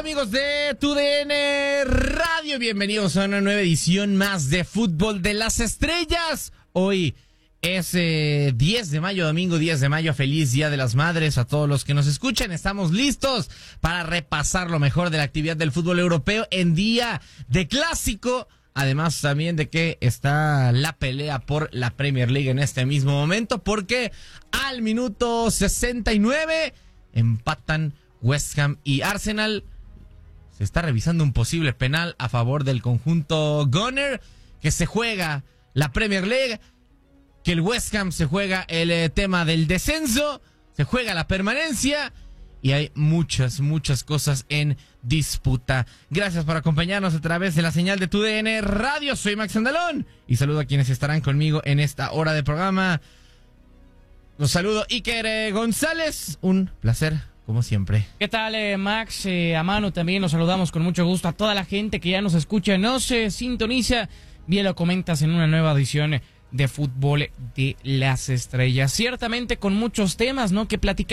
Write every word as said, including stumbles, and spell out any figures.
amigos de Tu D N Radio? Bienvenidos a una nueva edición más de Fútbol de las Estrellas. Hoy es eh, diez de mayo, domingo diez de mayo. Feliz Día de las Madres a todos los que nos escuchan. Estamos listos para repasar lo mejor de la actividad del fútbol europeo en día de clásico. Además también de que está la pelea por la Premier League en este mismo momento, porque al minuto sesenta y nueve empatan West Ham y Arsenal. Se está revisando un posible penal a favor del conjunto Gunner, que se juega la Premier League, que el West Ham se juega el eh, tema del descenso, se juega la permanencia y hay muchas, muchas cosas en disputa. Gracias por acompañarnos a través de la señal de Tu D N Radio. Soy Max Andalón y saludo a quienes estarán conmigo en esta hora de programa. Los saludo Iker González, un placer como siempre. ¿Qué tal, eh, Max? Eh, a Manu también los saludamos con mucho gusto a toda la gente que ya nos escucha, nos eh, sintoniza. Bien lo comentas en una nueva edición de Fútbol de las Estrellas. Ciertamente con muchos temas, ¿no?, que platicar.